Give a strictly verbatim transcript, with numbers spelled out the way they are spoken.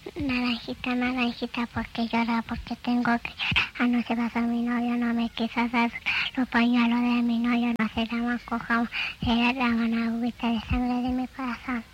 Naranjita, naranjita, porque llora, porque tengo que llorar. Anoche pasó mi novio, no me quiso dar los pañuelos de mi novio, no se llaman cojamos, se llaman agüita de sangre de mi corazón.